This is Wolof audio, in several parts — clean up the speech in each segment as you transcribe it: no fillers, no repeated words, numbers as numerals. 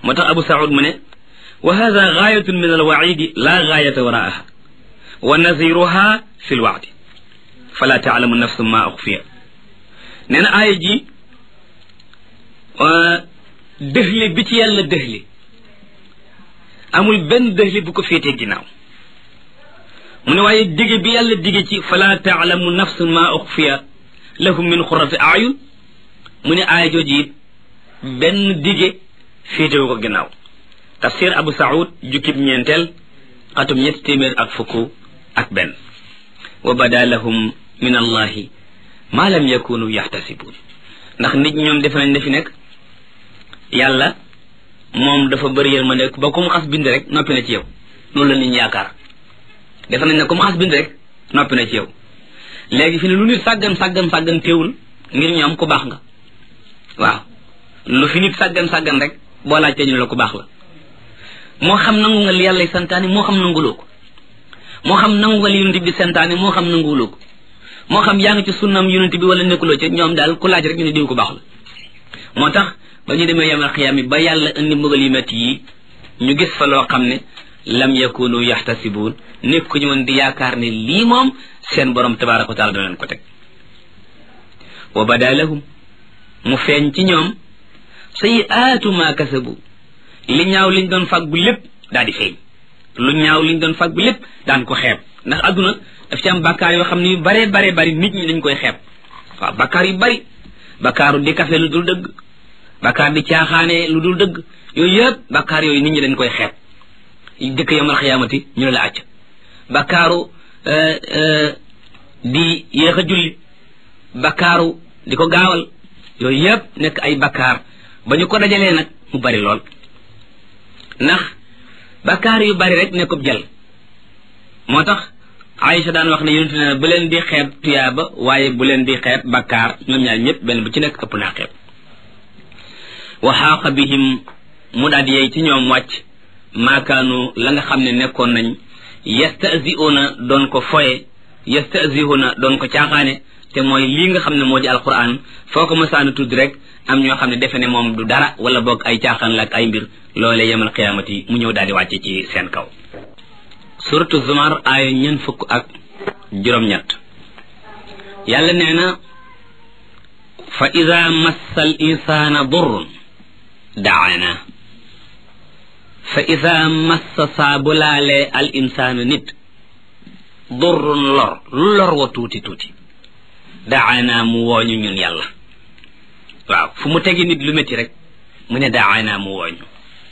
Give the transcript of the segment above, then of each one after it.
moo tax Abu Saoud mu ne wa hada gaayatun min alwaidi la gaayata waraaha wa naziruha fi lwaadi fala taalamu nafsu ma uxfiya nee na aaya ji dëxli bi ci yàlla dëxli amul benn dëxli bu ko féetee ginnaaw mu ne waaye dige bi yàlla dige ci fala taalamu nafsu ma uxfiya lahum min xurrati ayun mu ne aaya jooju it benn dige féetewu ko ginnaaw tafsir Abu Saoud jukkib ñeenteel atum 721 wa bada lahum min allahi ma lam yakunu yaxtasibun ndax nit ñoom defe nañ ne fi nekk yàlla moom dafa bëri yërmande ba ku mu xas bind rek noppi na ci yow loolu la nit ñi yaakaar defe nañ ne ku mu xas bind rek noppi na ci yow léegi fi ne lu nit sàggan teewul ngir ñoom ku baax nga waaw lu fi nit sàggan rek boo laajtee ñu la ku baax la moo xam nangu nga li yàlla santaane moo xam nanguloo ko moo xam nangu nga li yonent bi santaane moo xam nanguloo ko moo xam yaa ngi ci sunnam yonent bi wala nekkuloo ci ñoom daal ku laaj rek ñu ne diw ku baax la moo tax ba ñu demee yamal xiyaam yi ba yàlla indi mbugal yu metti yi ñu gis fa loo xam ne lam yakunu yaxtasibuun nekkuñu woon di yaakaar ne lii moom seen borom tabaraka wa taala dana leen ko teg wa bada lahum mu feeñ ci ñoom sayiaatu ma kasabu li ñaaw liñ doon fàggu lépp daal di feeñ lu ñaaw liñ doon fàggu lépp daan ko xeeb ndax adduna daf ci am bakkaar yoo xam ne yu bare bari nit ñi dañ koy xeeb waaw bakkaar yu bari bakkaaru di kafe lu dul dëgg bakkaar di caaxaane lu dul dëgg yooyu yëpp bakkaar yooyu nit ñi dañ koy xeeb dëkk yomal xiyaamati ñu ne la acc bakkaaru di yéex a julli bakkaaru di ko gaawal yooyu yëpp nekk ay bakkaar ba ñu ko dajalee nag mu bari lool ndax bakkaar yu bari rek nekkub jël moo tax Aïcha daan wax ne yonente ne bu leen di xeeb tuyaaba waaye bu leen di xeeb bakkaar ñoom ñaar ñëpp benn bu ci nekk ëpp naa xeeb wa xaaqa bihim mu daal di yey ci ñoom wàcc maakaanu la nga xam ne nekkoon nañ yastahzi'una doon ko foye yastahzi'una doon ko caaxaane te mooy lii nga xam ne moo di alquran foo ko mësaana tudd rek am ñoo xam ne defe ne moom du dara wala boog ay caaxaan la ak ay mbir loolee yemal qiyaamati mu ñëw daal di wàcce ci seen kaw suratu zumar aaya 40 yàlla nee na fa ida massa al insana durrun daana fa ida massa saa bu laalee al insaanu nit durrun lor lu lor wa tuuti daana mu wooñu ñun yàlla waaw fu mu tegi nit lu métti rek mu ne daana mu wooñu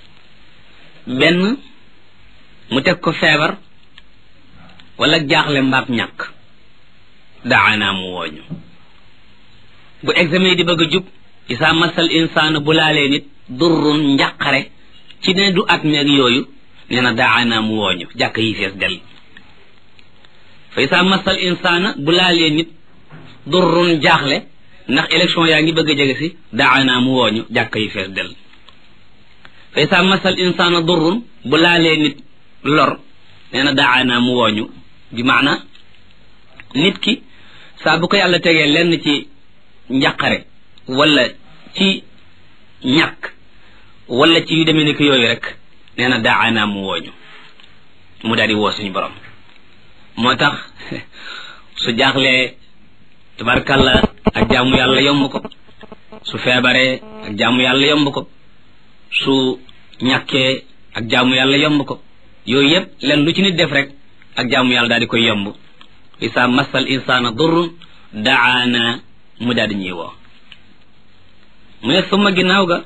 benn mu teg ko feebar wala jaaxle mbaab ñàkk daana mu wooñu bu examen di bëgg a jub isa masal insaanu bu laalee nit durrun njàqare ci ne du at meeg yooyu nee na daana mu wooñu jàkk yi fees del fa isa masal insaana bu laalee nit durrun jaaxle ndax élection yaa ngi bëgg a jege si daana mu wooñu jàkk yi fees del fa isa masal insaana durrun bu laalee nit lor nee na daana mu wooñu bi maana nit ki saa bu ko yàlla tegee lenn ci njàqare wala ci ñàkk wala ci yu demee ni ko yooyu rek nee na daana mu wooñu mu daal di woo suñu borom moo tax su jaaxlee tabarkalla ak jaamu yàlla yomb ko su feebaree ak jaamu yàlla yomb ko su ñàkkee ak jaamu yàlla yomb ko yooyu yëpp len lu ci nit def rek ak jaamu yàlla daal di koy yomb isa massal insana durrun daana mu daal di ñuy woo mu ne suma ginnaaw ga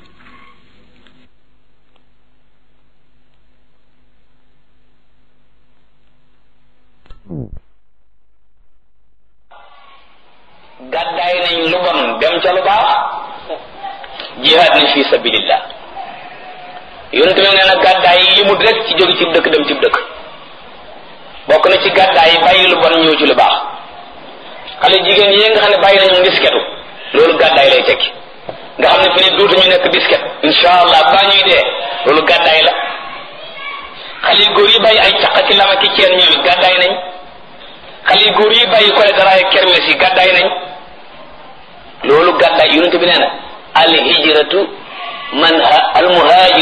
gàddaay nañ lu bon dem ca lu baax jihaad nañ fi sabilillah yonent bi nee na gàddaay yi yimut rek ci jóge ci dëkk dem ci dëkk bokk na ci gàddaay yi bàyyi lu bon ñëw ci lu baax xale jigéen yi nga xam ne bàyyi nañu disketu loolu gàddaay lay tekki nga xam ne fi ne duutu ñu nekk disket insha allah baa ñuy dee loolu gàddaay la xale góor yi bàyyi ay caq ki lama ki ceen ñoom gàddaay nañ xale góor yi bàyyi kole daraay kermes yi gàddaay nañ loolu gàddaay yonent bi nee na al hijratu man al muhajir